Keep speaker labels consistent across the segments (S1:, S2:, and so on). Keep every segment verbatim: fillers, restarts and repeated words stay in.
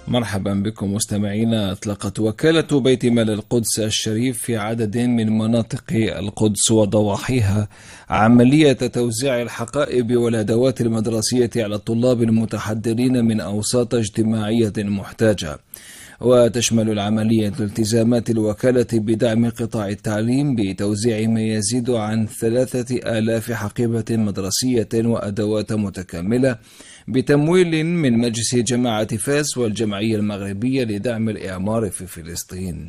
S1: مرحبا بكم مستمعينا. أطلقت وكالة بيت مال القدس الشريف في عدد من مناطق القدس وضواحيها عملية توزيع الحقائب والأدوات المدرسية على الطلاب المتحضرين من أوساط اجتماعية محتاجة. وتشمل العملية التزامات الوكالة بدعم قطاع التعليم بتوزيع ما يزيد عن ثلاثة آلاف حقيبة مدرسية وأدوات متكاملة بتمويل من مجلس جماعة فاس والجمعية المغربية لدعم الإعمار في فلسطين.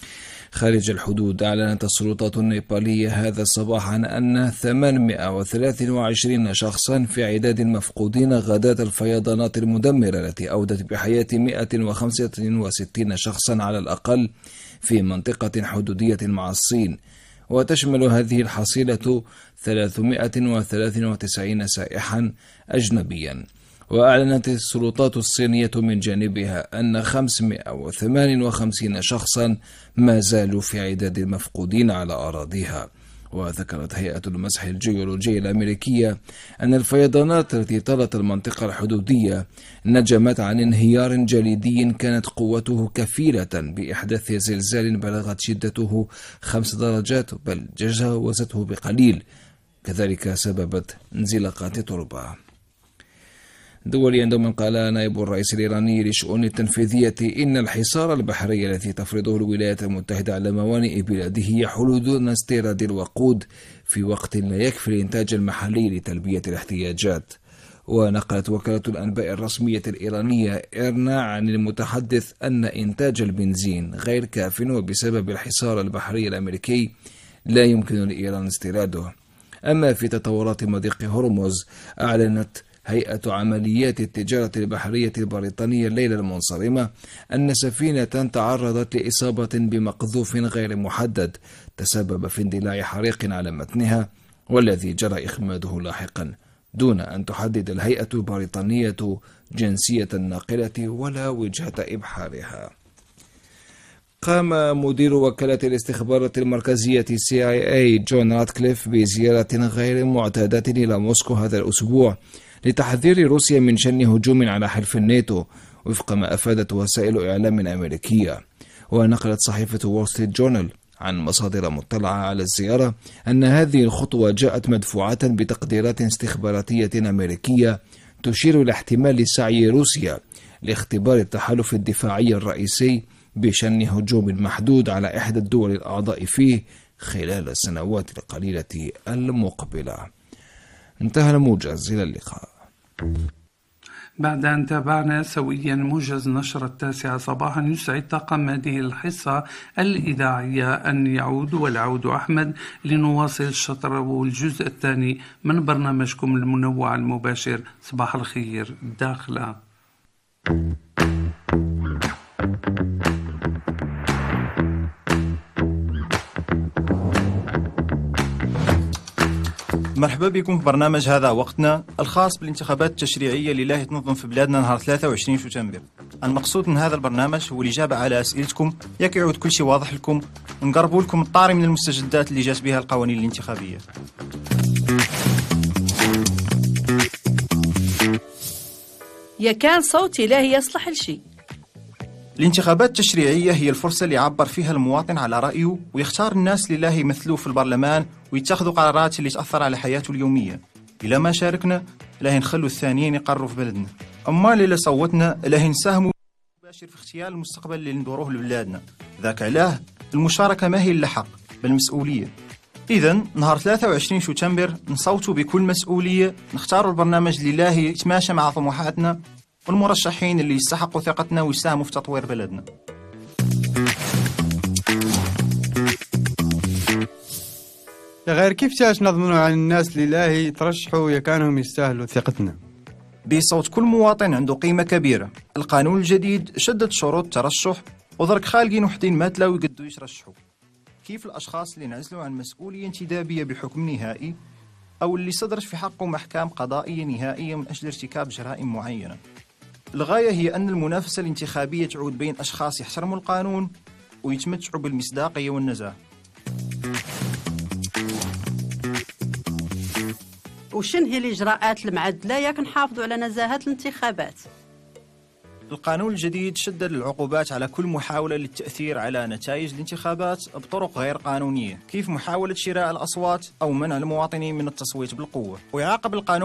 S1: خارج الحدود، أعلنت السلطات النيبالية هذا الصباح عن أن ثمانمائة وثلاثة وعشرين شخصا في عداد المفقودين غداة الفيضانات المدمرة التي أودت بحياة مائة وخمسة وستين شخصا على الأقل في منطقة حدودية مع الصين. وتشمل هذه الحصيلة ثلاثمائة وثلاثة وتسعين سائحا أجنبيا. وأعلنت السلطات الصينية من جانبها أن خمسمائة وثمانية وخمسين شخصا ما زالوا في عداد المفقودين على أراضيها. وذكرت هيئة المسح الجيولوجي الأمريكية أن الفيضانات التي طالت المنطقة الحدودية نجمت عن انهيار جليدي كانت قوته كفيلة بإحداث زلزال بلغت شدته خمس درجات بل تجاوزته بقليل، كذلك سببت انزلاقات تربة. دوليا، دوما قال نائب الرئيس الإيراني للشؤون التنفيذية إن الحصار البحري الذي تفرضه الولايات المتحدة على موانئ بلاده يحول دون استيراد الوقود في وقت لا يكفي الإنتاج المحلي لتلبية الاحتياجات. ونقلت وكالة الأنباء الرسمية الإيرانية إيرنا عن المتحدث أن إنتاج البنزين غير كاف وبسبب الحصار البحري الأمريكي لا يمكن لإيران استيراده. أما في تطورات مضيق هرمز، أعلنت هيئة عمليات التجارة البحرية البريطانية الليلة المنصرمة أن سفينة تعرضت لإصابة بمقذوف غير محدد تسبب في اندلاع حريق على متنها، والذي جرى إخماده لاحقا، دون أن تحدد الهيئة البريطانية جنسية الناقلة ولا وجهة إبحارها. قام مدير وكالة الاستخبارات المركزية سي آي إيه جون راتكليف بزيارة غير معتادة إلى موسكو هذا الأسبوع لتحذير روسيا من شن هجوم على حلف الناتو، وفق ما أفادت وسائل إعلام أمريكية. ونقلت صحيفة وول ستريت جورنال عن مصادر مطلعة على الزيارة أن هذه الخطوة جاءت مدفوعة بتقديرات استخباراتية أمريكية تشير إلى احتمال سعي روسيا لاختبار التحالف الدفاعي الرئيسي بشن هجوم محدود على إحدى الدول الأعضاء فيه خلال السنوات القليلة المقبلة. انتهى الموجز، إلى اللقاء.
S2: بعد أن تابعنا سويا موجز نشرة التاسعة صباحا، يسعد طاقم هذه الحصة الإذاعية أن يعود والعود أحمد لنواصل الشطر والجزء الثاني من برنامجكم المنوع المباشر صباح الخير داخلة.
S3: مرحبا بكم في برنامج هذا وقتنا الخاص بالانتخابات التشريعية اللي لا تنظم في بلادنا نهار ثلاثة وعشرين شتنبر. المقصود من هذا البرنامج هو الإجابة على أسئلتكم، ياك يعود كل شيء واضح لكم، نقربوا لكم الطاري من المستجدات اللي جات بها القوانين الانتخابية.
S4: يا كان صوتي لا يصلح لشيء.
S3: الانتخابات التشريعية هي الفرصة اللي يعبر فيها المواطن على رأيه ويختار الناس اللي لا يمثلوه في البرلمان ويتخذوا قرارات اللي تأثر على حياته اليومية. إلا ما شاركنا لا نخلوا الثانيين يقرروا في بلدنا، أما اللي صوتنا لا نساهموا مباشر في اختيار المستقبل اللي ندوروه لبلادنا. ذاك علاه المشاركة ما هي إلا حق بل مسؤولية. إذن نهار ثلاثة وعشرين شتنبر نصوتوا بكل مسؤولية، نختاروا البرنامج اللي لا يتماشى مع طموحاتنا والمرشحين اللي يستحقوا ثقتنا ويساهموا في تطوير بلدنا.
S5: يا غير كيف تاش نضمنوا عن الناس اللي لا يترشحوا يا كانهم يستاهلوا ثقتنا؟
S3: بصوت كل مواطن عنده قيمة كبيرة. القانون الجديد شدد شروط الترشح ودرك خالقين وحدين ما تلاو يقدوا يترشحوا. كيف الأشخاص اللي انعزلوا عن مسؤولية انتدابية بحكم نهائي أو اللي صدرت في حقهم أحكام قضائية نهائية من أجل ارتكاب جرائم معينة. الغاية هي أن المنافسة الانتخابية تعود بين أشخاص يحترموا القانون ويتمتعوا بالمصداقية والنزاهة.
S4: وشن هي الإجراءات المعدلة ياك نحافظوا على نزاهة الانتخابات؟
S3: القانون الجديد شدد العقوبات على كل محاولة للتأثير على نتائج الانتخابات بطرق غير قانونية، كيف محاولة شراء الأصوات أو منع المواطنين من التصويت بالقوة. ويعاقب القانون